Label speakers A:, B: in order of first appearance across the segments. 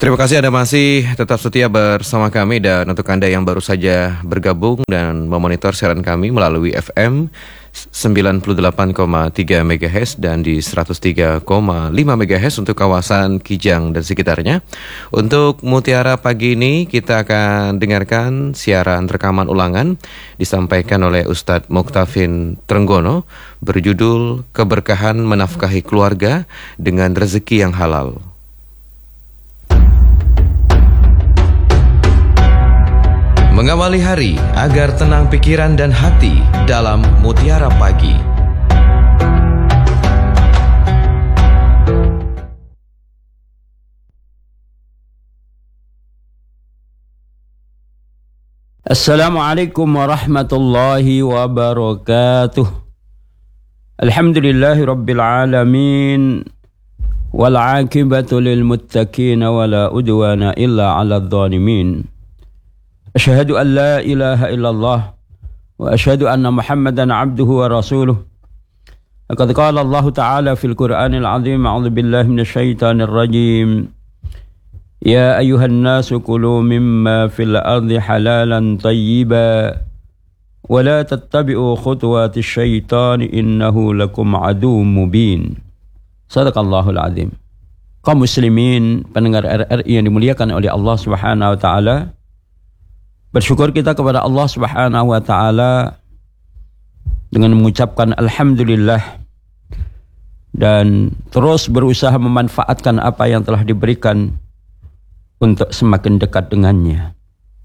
A: Terima kasih Anda masih tetap setia bersama kami, dan untuk Anda yang baru saja bergabung dan memonitor siaran kami melalui FM 98,3 MHz dan di 103,5 MHz untuk kawasan Kijang dan sekitarnya. Untuk Mutiara pagi ini kita akan dengarkan siaran rekaman ulangan disampaikan oleh Ustadz Moktafin Trenggono berjudul Keberkahan Menafkahi Keluarga dengan Rezeki yang Halal. Mengawali hari agar tenang pikiran dan hati dalam Mutiara Pagi.
B: Assalamualaikum warahmatullahi wabarakatuh. Alhamdulillahi rabbil alamin. Wal aqibatu lil muttaqin wala udwana illa 'alal zalimin. Asyhadu an la ilaha illallah wa asyhadu anna Muhammadan abduhu wa rasuluh. Laqad qala Allah Ta'ala fil Qur'anil 'azim, a'udzu billahi minasy syaithanir rajim. Ya ayyuhan nasu kulu mimma fil ardi halalan thayyiban wa la tattabi'u khutuwatis syaitani innahu lakum aduwwum mubin. Shadaqallahul 'azim. Kaum muslimin pendengar RRI yang dimuliakan oleh Allah Subhanahu wa taala, bersyukur kita kepada Allah Subhanahu wa taala dengan mengucapkan alhamdulillah dan terus berusaha memanfaatkan apa yang telah diberikan untuk semakin dekat dengannya.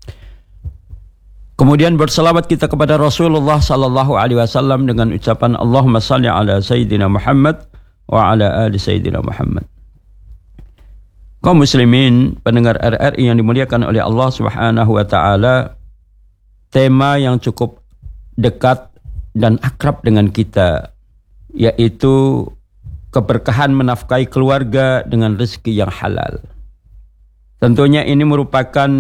B: Kemudian berselawat kita kepada Rasulullah sallallahu alaihi wasallam dengan ucapan Allahumma shalli ala sayyidina Muhammad wa ala ali sayyidina Muhammad. Kaum muslimin pendengar RRI yang dimuliakan oleh Allah Subhanahu wa taala, tema yang cukup dekat dan akrab dengan kita yaitu keberkahan menafkahi keluarga dengan rezeki yang halal. Tentunya ini merupakan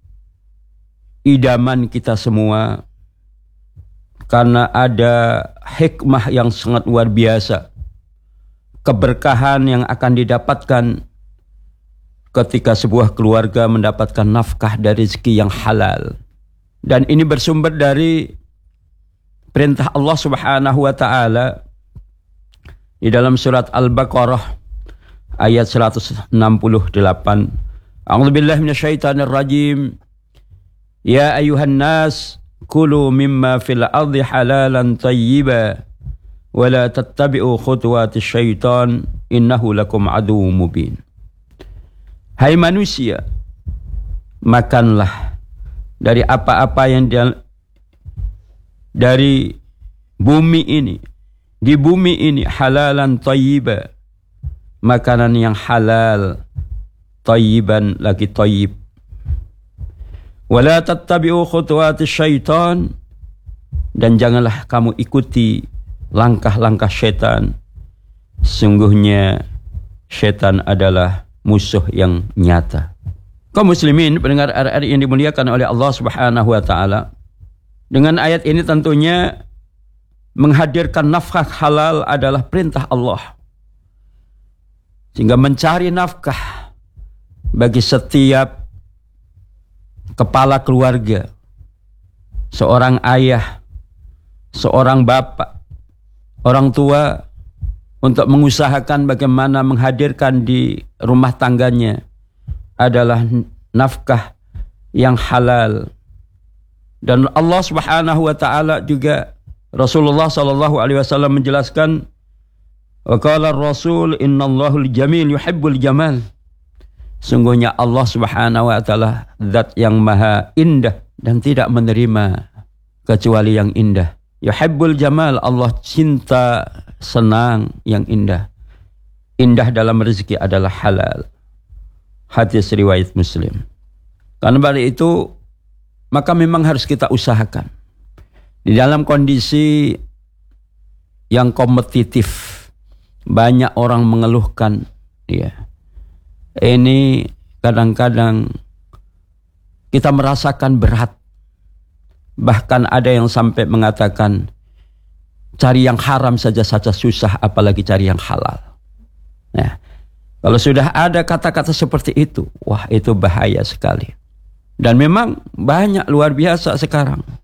B: idaman kita semua karena ada hikmah yang sangat luar biasa, keberkahan yang akan didapatkan ketika sebuah keluarga mendapatkan nafkah dari rezeki yang halal. Dan ini bersumber dari perintah Allah Subhanahu wa taala di dalam surat Al-Baqarah ayat 168. A'udzubillahi minasyaitonir rajim. Ya ayyuhan nas kulu mimma fil ardi halalan thayyiban wa la tattabi'u khutuwatis syaitan innahu lakum aduwwum mubin. Hai manusia, makanlah dari apa-apa yang dari bumi ini, di bumi ini halalan thayyiban, makanan yang halal, thayyiban lagi thayyib. Wala tattabi'u khutuwatis syaitan, dan janganlah kamu ikuti langkah-langkah syaitan. Sungguhnya syaitan adalah musuh yang nyata. Kaum muslimin pendengar RRI yang dimuliakan oleh Allah Subhanahu wa taala, dengan ayat ini tentunya menghadirkan nafkah halal adalah perintah Allah. Sehingga mencari nafkah bagi setiap kepala keluarga, seorang ayah, seorang bapak, orang tua, untuk mengusahakan bagaimana menghadirkan di rumah tangganya adalah nafkah yang halal. Dan Allah Subhanahu wa taala juga, Rasulullah sallallahu alaihi wasallam menjelaskan, wa qala ar-rasul innallahul jamil yuhibbul jamal. Sungguhnya Allah Subhanahu wa taala zat yang maha indah dan tidak menerima kecuali yang indah. Yuhibbul jamal, Allah cinta, senang yang indah. Indah dalam rezeki adalah halal. Hadis riwayat Muslim. Karena dari itu maka memang harus kita usahakan di dalam kondisi yang kompetitif. Banyak orang mengeluhkan, ya, ini kadang-kadang kita merasakan berat. Bahkan ada yang sampai mengatakan cari yang haram saja susah, apalagi cari yang halal. Nah, Kalau sudah ada kata-kata seperti itu, wah itu bahaya sekali. Dan memang banyak luar biasa sekarang.